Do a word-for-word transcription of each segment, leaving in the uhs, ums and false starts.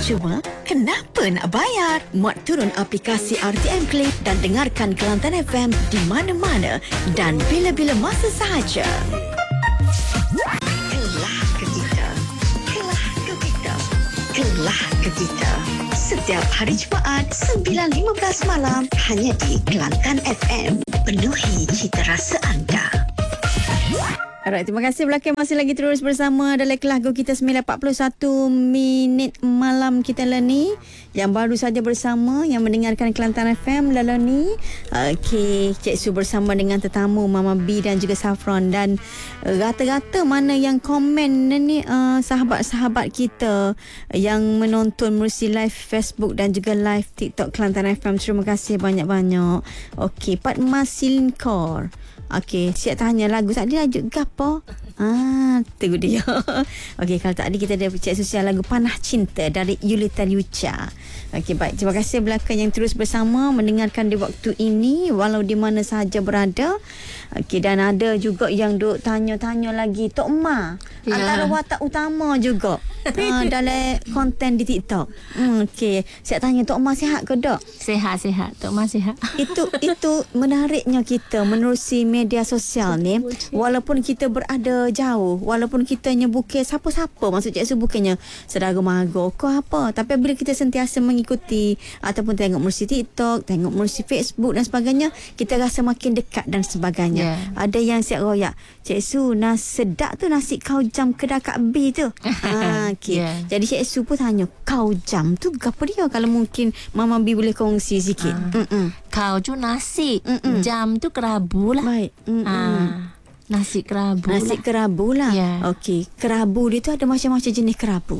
Cuma, kenapa nak bayar? Muat turun aplikasi R T M Click dan dengarkan Kelantan F M di mana-mana dan bila-bila masa sahaja. Kelah ke kita. Kelah ke kita. Kelah ke kita. Setiap hari Jumaat sembilan lima belas malam hanya di Kelantan F M. Penuhi cita rasa anda. Alright, terima kasih belakang masih lagi terus bersama dalam lagu kita sembilan empat puluh satu minit malam kita lah ni. Yang baru saja bersama yang mendengarkan Kelantan F M lalu ni. Okey, Cik Su bersama dengan tetamu Mama B dan juga Saffron dan uh, rata-rata mana yang komen ni uh, sahabat-sahabat kita yang menonton melalui live Facebook dan juga live TikTok Kelantan F M. Terima kasih banyak-banyak. Okey, Pat Masinkor. Okey, siap tanya lagu tadi lagu gapo? Ah, tunggu dia. Okey, kalau tadi kita ada cek sosial lagu Panah Cinta dari Yulita Yucha. Okey, baik. Terima kasih belakang yang terus bersama mendengarkan di waktu ini walau di mana sahaja berada. Okey, dan ada juga yang duk tanya-tanya lagi Tok Ma. Yeah. Antara watak utama juga uh, dalam konten di TikTok. Hmm, okey, siap tanya Tok Ma sihat ke tak? Sihat-sihat. Tok Ma sihat. Itu itu menariknya kita menerusi media sosial ni, walaupun kita berada jauh, walaupun kita bukan siapa-siapa, maksud Cik Su bukannya saudara mara ke apa, tapi bila kita sentiasa mengikuti ataupun tengok melalui TikTok, tengok melalui Facebook dan sebagainya, kita rasa makin dekat dan sebagainya. Yeah. Ada yang siap royak, Cik Su, nas sedap tu nasi kau jam kedai Kak B tu. ha, okay. Yeah. Jadi Cik Su pun tanya, kau jam tu apa dia? Kalau mungkin Mama B boleh kongsi sikit. Uh. Kau tu nasi, Mm-mm. jam tu kerabu lah. Baik. Ah, nasi kerabu Nasi lah. kerabu lah. Yeah. Okey, kerabu dia tu ada macam-macam jenis kerabu.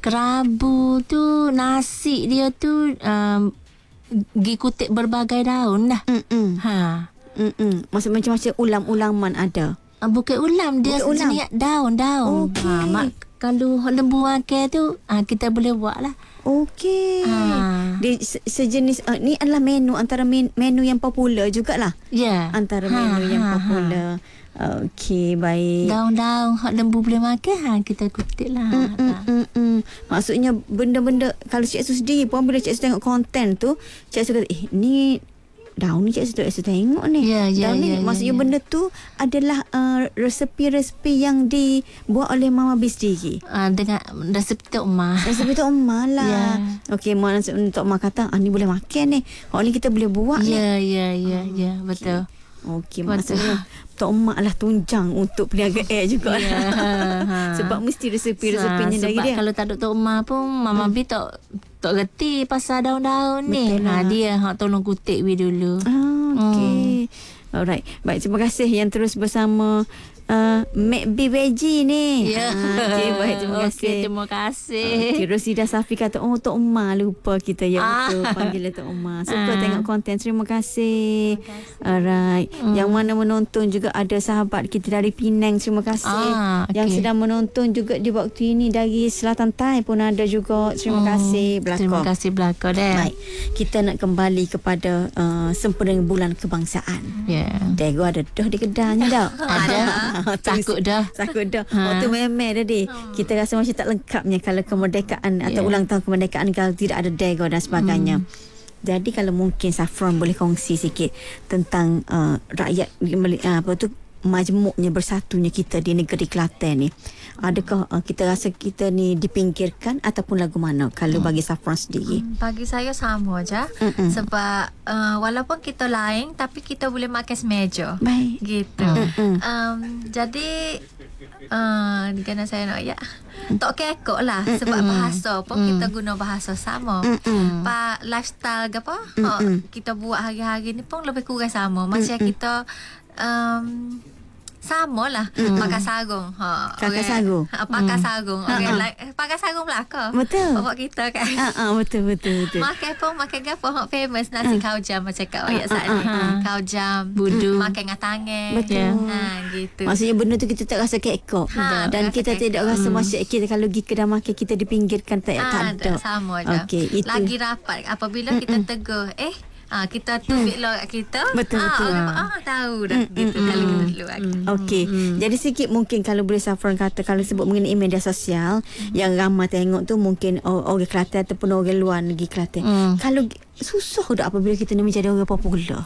Kerabu tu nasi dia tu um, gi kutip berbagai daun dah. Mm-mm. Ha. Mm-mm. Maksud macam-macam ulam-ulaman ada. Uh, bukan ulam, dia bukan jenis daun-daun. Okey. Ha, mak, kalau lembu makan tu uh, kita boleh buat lah. Okey. Ha. Dia se- sejenis uh, ni adalah menu antara men- menu yang popular jugalah. Ya. Yeah. Antara ha, menu yang ha, popular. Ha. Okey, baik. Daun-daun hak lembu boleh makan, ha, kita kutip lah. Mm, mm, mm, mm. Maksudnya benda-benda, kalau Cik Su sendiri pun bila Cik Su tengok konten tu, Cik Su kata, eh ni daun ni Cik Su, Cik Su tengok ni. Ya, ya, daun ni ya, maksudnya ya, ya. benda tu adalah uh, resepi-resepi yang dibuat oleh Mama B sendiri. Uh, dengan resepi Tok Ma. Resepi Tok Ma lah. Ya. Okey, Mak Tok Ma kata, ah ni boleh makan ni. Oh ni kita boleh buat ni. Ya, ya, ya, ya, betul. Okey, maksudnya Tok Mak lah tunjang untuk peniaga air juga. Ya, ha. Sebab mesti resepi-resepinya Ha, dari sebab dia. kalau tak ada Tok Ma pun Mama hmm. B tak tak gerti pasal daun-daun ni. Betul lah. Ha, dia hak tolong kutip we dulu. Ah, okey. Hmm. Alright. Baik, terima kasih yang terus bersama uh, Mac B Veggie ni. Ya. Ah, okey, baik, terima kasih. Okey, terima kasih. Okey, Rosida Safi kata, oh Tok Ma lupa kita. Ya Ah. betul, panggil Tok Ma. Suka Ah. tengok konten. Terima kasih. Terima kasih. Alright. Hmm. Yang mana menonton juga ada sahabat kita dari Penang. Terima kasih. Ah, okey. Yang sedang menonton juga di waktu ini dari Selatan Tai pun ada juga. Terima Hmm. kasih belakang. Terima kasih belakang deh. Baik. Kita nak kembali kepada uh, sempena bulan kebangsaan. Ya. Yeah. Dego ada dah di kedainya dah. Ada. Takut dah. Takut dah. Ha. Waktu memang tadi. Kita rasa macam tak lengkapnya kalau kemerdekaan atau Yeah. ulang tahun kemerdekaan kalau tidak ada dego dan sebagainya. Hmm. Jadi kalau mungkin Saffron boleh kongsi sikit tentang uh, rakyat uh, apa tu majmuknya bersatunya kita di negeri Kelantan ni. Adakah uh, kita rasa kita ni dipinggirkan ataupun lagu mana kalau bagi Saffron sendiri? Hmm, bagi saya sama je. Mm-mm. Sebab uh, walaupun kita lain tapi kita boleh makan semeja. Baik. Gitu. Mm-mm. Um, jadi uh, kena saya nak ya. Tak kekok lah sebab Mm-mm. bahasa pun Mm. kita guna bahasa sama. Mm-mm. Pak lifestyle ke apa? Mm-mm. Ha, kita buat hari-hari ni pun lebih kurang sama. Macam kita um, sama lah. Mm-mm. Pakai sarung. Ha, Pakai sarung. Ha, pakai Mm. sarung. Ha-ha. Okay, like, pakai sarung belaka. Betul. Bapak kita kan. Ah, ah, betul betul betul. Makan pun makan apa hak famous nasi kau jam macam kat ayat saat ni. Ah. Kau jam Budu. makan dengan tangan. Betul. Ha gitu. Maksudnya benda tu kita tak rasa kekok. Ha, Dan tak kita rasa tidak kekok. rasa macam kita kalau pergi kedai makan kita dipinggirkan tak, Ah, tak ada. sama je. Okey, itu. Lagi rapat apabila kita tegur, eh Ah, kita tubik hmm. lorak kita. Betul, ah, betul. Orang ah, tahu dah hmm, gitu hmm, kalau kita luar. Hmm. Okey. Hmm. Jadi sikit mungkin kalau boleh Saffron kata kalau sebut mengenai media sosial hmm. yang ramai tengok tu mungkin orang Kelantan ataupun orang luar negeri Kelantan. Hmm. Kalau susah tak apabila kita nak menjadi orang popular?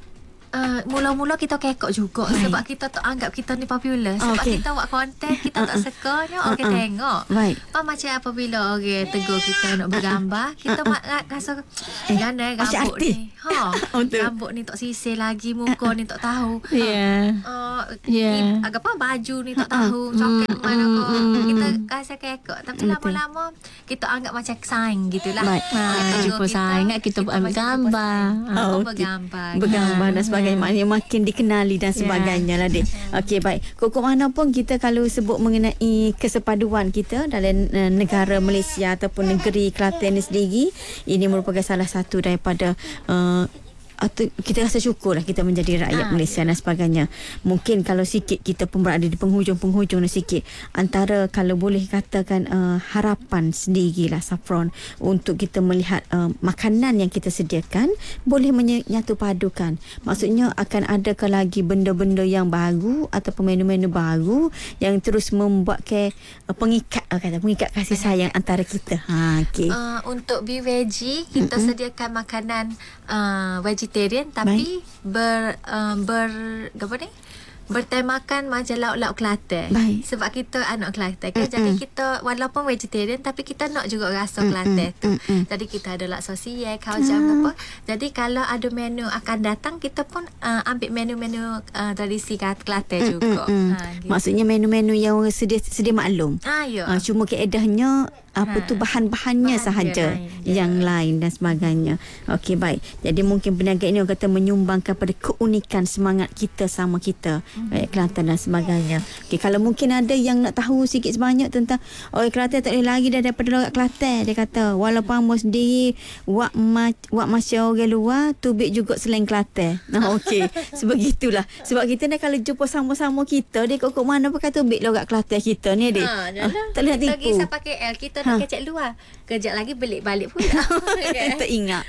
Uh, mula-mula kita kekok juga right. sebab kita tak anggap kita ni popular sebab okay. kita buat konten kita uh-uh. tak sekanya orang uh-uh. tengok right. Apa macam apabila orang tegur kita nak bergambar kita uh-uh. mak rasa eh ganda rambut ni ha rambut ni tak sisir lagi muka ni tak tahu yeah. uh, yeah. agak apa baju ni tak tahu coklat mana kok kita rasa kekok tapi lama-lama kita anggap macam saing gitulah right. uh, jumpa saing kita ambil gambar bergambar bergambar dan sebagainya. Maknanya makin dikenali dan sebagainya yeah. lah dek. Okey baik. Kok mana pun kita kalau sebut mengenai kesepaduan kita dalam uh, negara Malaysia ataupun negeri Kelantan sendiri, ini merupakan salah satu daripada uh, atau kita rasa syukur lah kita menjadi rakyat ha, Malaysia ya. Dan sebagainya. Mungkin kalau sikit kita pun berada di penghujung-penghujung sikit antara kalau boleh katakan uh, harapan sendirilah Saffron untuk kita melihat uh, makanan yang kita sediakan boleh menyatu padukan. Maksudnya akan adakah lagi benda-benda yang baru ataupun menu-menu baru yang terus membuat ke uh, pengikat uh, kata pengikat kasih sayang antara kita. Ha okey. Uh, untuk B veggie kita mm-hmm. sediakan makanan uh, vegetarian tapi ber uh, ber apa ni bertemakan macam lauk-lauk Kelantan. Baik. Sebab kita anak Kelantan kan. Jadi kita walaupun vegetarian tapi kita nak juga rasa Kelantan tu. Mm-mm. Jadi kita ada laksa siap, kaujam mm. apa. Jadi kalau ada menu akan datang kita pun uh, ambil menu-menu uh, tradisi Kelantan mm, juga. Mm, mm. Ha, gitu. Maksudnya menu-menu yang sedia sedia maklum. Ah, ya. Uh, cuma keedahnya apa ha. tu bahan-bahannya Bahan sahaja lain, yang ya. lain dan sebagainya. Okey baik. Jadi mungkin perniagaan ini orang kata menyumbangkan pada keunikan semangat kita sama kita hmm. rakyat Kelantan dan sebagainya. Okey kalau mungkin ada yang nak tahu sikit sebanyak tentang orang Kelantan tak boleh lari daripada orang Kelantan, dia kata walaupun amo sendiri wak ma, wak masya orang luar tubik juga selain Kelantan. Nah okey sebegitulah. Sebab kita ni kalau jumpa sama-sama kita dia kok mana pakai tubik orang Kelantan kita ni dia. Ha, ah, tak boleh tipu. Kita kisah pakai L kita nak kecek luar. Kejap lagi balik-balik pula. Kita ingat.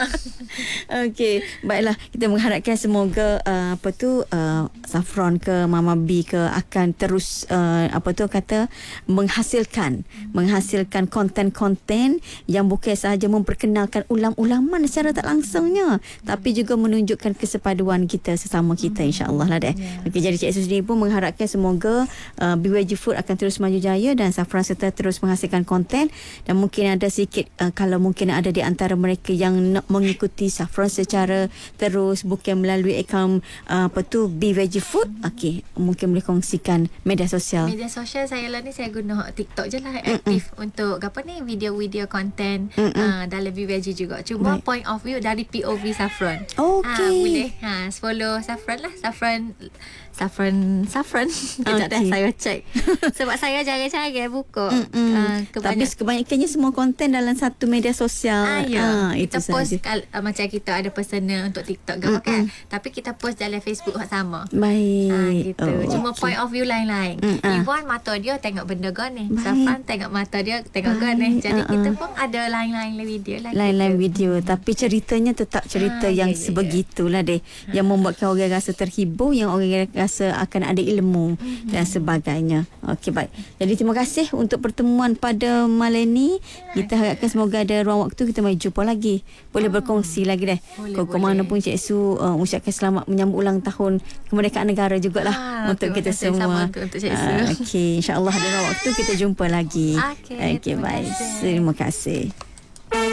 Okey, baiklah kita mengharapkan semoga uh, apa tu uh, Saffron ke Mama B ke akan terus uh, apa tu kata menghasilkan menghasilkan konten-konten yang bukan sahaja memperkenalkan ulam-ulaman secara tak langsungnya tapi juga menunjukkan kesepaduan kita sesama kita insya-Allah lah deh. Yeah. Okey jadi Cik Su sendiri pun mengharapkan semoga uh, B Y G Food akan terus maju jaya dan Saffron serta terus menghasilkan konten dan mungkin ada sikit uh, kalau mungkin ada di antara mereka yang nak mengikuti Saffron secara terus bukan melalui akaun uh, apa tu B Y G Food. Okey mungkin boleh kongsikan media sosial. Media sosial saya lah ni saya guna TikTok je lah aktif Mm-mm. untuk apa ni video-video konten uh, dalam B Y G juga. Cuma Baik. point of view dari P O V Saffron. Okey. Ha, boleh ha follow Saffron lah. Saffron Saffron Saffron kejap okay. dah saya check sebab saya jarang-jarang buka uh, tapi kebanyakannya semua konten dalam satu media sosial. Ah, ya. ah, kita post kal- uh, macam kita ada personal untuk TikTok ke kan tapi kita post dalam Facebook sama. Baik. Ah, gitu. Oh, okay. Cuma point of view lain-lain. Iwan mata dia tengok benda gan ni. Saffron tengok mata dia tengok gan ni. Jadi uh-uh. kita pun ada lain-lain video lah. Lain-lain video tapi ceritanya tetap cerita ah, yang ya, ya, sebegitulah deh. Ha. Yang membuatkan orang rasa terhibur, yang orang rasa akan ada ilmu mm-hmm. dan sebagainya. Okey baik. Jadi terima kasih untuk pertemuan pada malam ni. Kita harapkan semoga ada ruang waktu kita mari jumpa lagi. Boleh hmm. berkongsi lagi deh. Kau mana pun Cik Su uh, ucapkan selamat menyambut ulang tahun kemerdekaan negara jugalah ah, untuk kita semua. Untuk, untuk Cik Su. Uh, Okey, insya-Allah ada ruang waktu kita jumpa lagi. Okey, okay, baik. Terima kasih.